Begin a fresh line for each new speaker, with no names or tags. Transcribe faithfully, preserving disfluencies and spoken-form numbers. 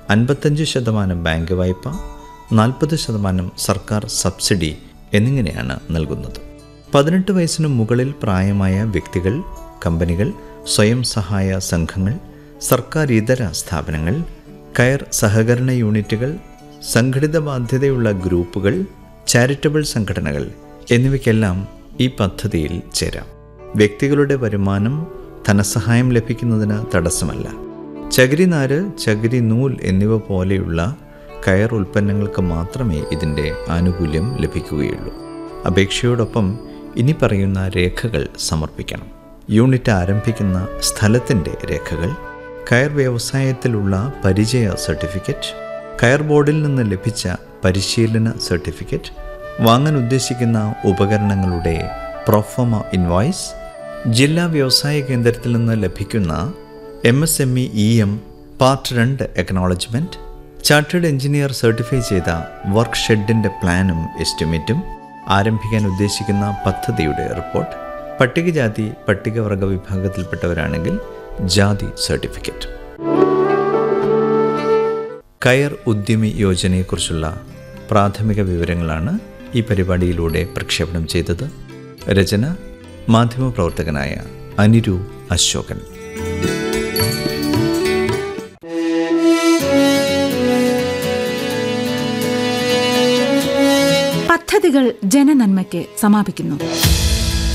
അൻപത്തഞ്ച് ശതമാനം ബാങ്ക് വായ്പ, നാൽപ്പത് ശതമാനം സർക്കാർ സബ്സിഡി എന്നിങ്ങനെയാണ് നൽകുന്നത്. പതിനെട്ട് വയസ്സിന് മുകളിൽ പ്രായമായ വ്യക്തികൾ, കമ്പനികൾ, സ്വയം സഹായ സംഘങ്ങൾ, സർക്കാർ ഇതര സ്ഥാപനങ്ങൾ, കയർ സഹകരണ യൂണിറ്റുകൾ, സംഘടിത ബാധ്യതയുള്ള ഗ്രൂപ്പുകൾ, ചാരിറ്റബിൾ സംഘടനകൾ എന്നിവയ്ക്കെല്ലാം ഈ പദ്ധതിയിൽ ചേരാം. വ്യക്തികളുടെ വരുമാനം ധനസഹായം ലഭിക്കുന്നതിന് തടസ്സമല്ല. ചകിരിനാര്, ചകിരി നൂൽ എന്നിവ പോലെയുള്ള കയർ ഉൽപ്പന്നങ്ങൾക്ക് മാത്രമേ ഇതിൻ്റെ ആനുകൂല്യം ലഭിക്കുകയുള്ളൂ. അപേക്ഷയോടൊപ്പം ഇനി പറയുന്ന രേഖകൾ സമർപ്പിക്കണം. യൂണിറ്റ് ആരംഭിക്കുന്ന സ്ഥലത്തിൻ്റെ രേഖകൾ, കയർ വ്യവസായത്തിലുള്ള പരിചയ സർട്ടിഫിക്കറ്റ്, കയർ ബോർഡിൽ നിന്ന് ലഭിച്ച പരിശീലന സർട്ടിഫിക്കറ്റ്, വാങ്ങാൻ ഉദ്ദേശിക്കുന്ന ഉപകരണങ്ങളുടെ പ്രൊഫോമ ഇൻവോയ്സ്, ജില്ലാ വ്യവസായ കേന്ദ്രത്തിൽ നിന്ന് ലഭിക്കുന്ന M S M E E M part രണ്ട് എക്നോളജ്മെൻറ്റ്, ചാർട്ടേഡ് എഞ്ചിനീയർ സർട്ടിഫൈ ചെയ്ത വർക്ക് ഷെഡിൻ്റെ പ്ലാനും എസ്റ്റിമേറ്റും, ആരംഭിക്കാൻ ഉദ്ദേശിക്കുന്ന പദ്ധതിയുടെ റിപ്പോർട്ട്, പട്ടികജാതി പട്ടികവർഗ വിഭാഗത്തിൽപ്പെട്ടവരാണെങ്കിൽ ജാതി സർട്ടിഫിക്കറ്റ്. കയർ ഉദ്യമി യോജനയെക്കുറിച്ചുള്ള പ്രാഥമിക വിവരങ്ങളാണ് ഈ പരിപാടിയിലൂടെ പ്രക്ഷേപണം ചെയ്തത്. രചന മാധ്യമപ്രവർത്തകനായ അനിരു അശോകൻ.
പദ്ധതികൾ ജനനന്മയ്ക്ക് സമാപിക്കുന്നു.